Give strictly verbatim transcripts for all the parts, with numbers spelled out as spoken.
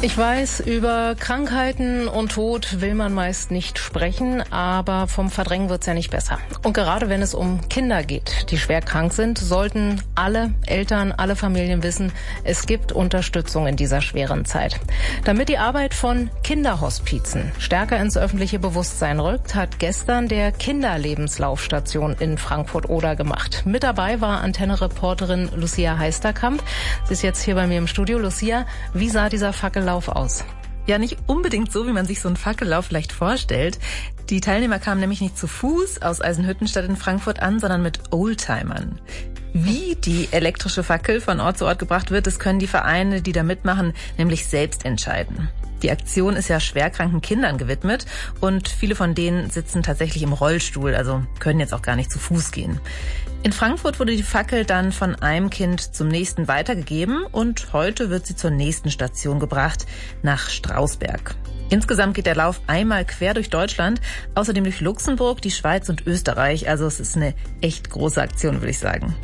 Ich weiß, über Krankheiten und Tod will man meist nicht sprechen, aber vom Verdrängen wird's ja nicht besser. Und gerade wenn es um Kinder geht, die schwer krank sind, sollten alle Eltern, alle Familien wissen, es gibt Unterstützung in dieser schweren Zeit. Damit die Arbeit von Kinderhospizen stärker ins öffentliche Bewusstsein rückt, hat gestern der Kinderlebenslaufstation in Frankfurt-Oder gemacht. Mit dabei war Antenne-Reporterin Lucia Heisterkamp. Sie ist jetzt hier bei mir im Studio. Lucia, wie sah dieser Fackellauf aus? Ja, nicht unbedingt so, wie man sich so einen Fackellauf vielleicht vorstellt. Die Teilnehmer kamen nämlich nicht zu Fuß aus Eisenhüttenstadt in Frankfurt an, sondern mit Oldtimern. Wie die elektrische Fackel von Ort zu Ort gebracht wird, das können die Vereine, die da mitmachen, nämlich selbst entscheiden. Die Aktion ist ja schwerkranken Kindern gewidmet und viele von denen sitzen tatsächlich im Rollstuhl, also können jetzt auch gar nicht zu Fuß gehen. In Frankfurt wurde die Fackel dann von einem Kind zum nächsten weitergegeben und heute wird sie zur nächsten Station gebracht, nach Strausberg. Insgesamt geht der Lauf einmal quer durch Deutschland, außerdem durch Luxemburg, die Schweiz und Österreich. Also es ist eine echt große Aktion, würde ich sagen.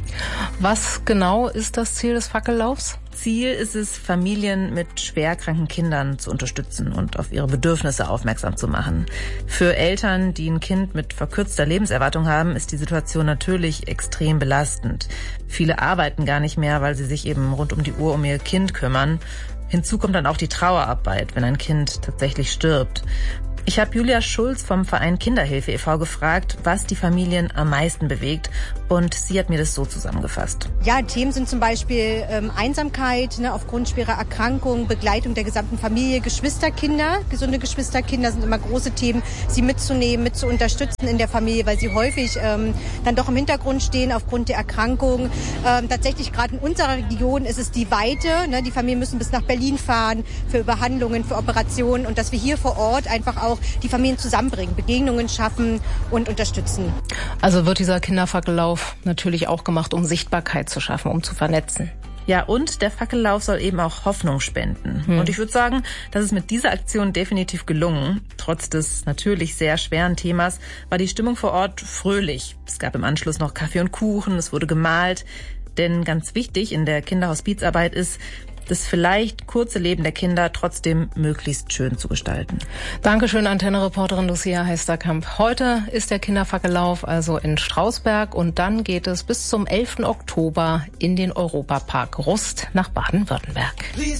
Was genau ist das Ziel des Fackellaufs? Ziel ist es, Familien mit schwerkranken Kindern zu unterstützen und auf ihre Bedürfnisse aufmerksam zu machen. Für Eltern, die ein Kind mit verkürzter Lebenserwartung haben, ist die Situation natürlich extrem belastend. Viele arbeiten gar nicht mehr, weil sie sich eben rund um die Uhr um ihr Kind kümmern. Hinzu kommt dann auch die Trauerarbeit, wenn ein Kind tatsächlich stirbt. Ich habe Julia Schulz vom Verein Kinderhilfe e V gefragt, was die Familien am meisten bewegt, und sie hat mir das so zusammengefasst. Ja, Themen sind zum Beispiel ähm, Einsamkeit, ne, aufgrund schwerer Erkrankungen, Begleitung der gesamten Familie, Geschwisterkinder. Gesunde Geschwisterkinder sind immer große Themen, sie mitzunehmen, mit zu unterstützen in der Familie, weil sie häufig ähm, dann doch im Hintergrund stehen aufgrund der Erkrankung. Ähm, tatsächlich gerade in unserer Region ist es die Weite, ne, die Familien müssen bis nach Berlin fahren für Behandlungen, für Operationen, und dass wir hier vor Ort einfach auch die Familien zusammenbringen, Begegnungen schaffen und unterstützen. Also wird dieser Kinderfackellauf natürlich auch gemacht, um Sichtbarkeit zu schaffen, um zu vernetzen. Ja, und der Fackellauf soll eben auch Hoffnung spenden. Hm. Und ich würde sagen, das ist mit dieser Aktion definitiv gelungen. Trotz des natürlich sehr schweren Themas war die Stimmung vor Ort fröhlich. Es gab im Anschluss noch Kaffee und Kuchen, es wurde gemalt. Denn ganz wichtig in der Kinderhospizarbeit ist, das vielleicht kurze Leben der Kinder trotzdem möglichst schön zu gestalten. Dankeschön, Antenne-Reporterin Lucia Heisterkamp. Heute ist der Kinderfackellauf also in Strausberg und dann geht es bis zum elften Oktober in den Europapark Rust nach Baden-Württemberg.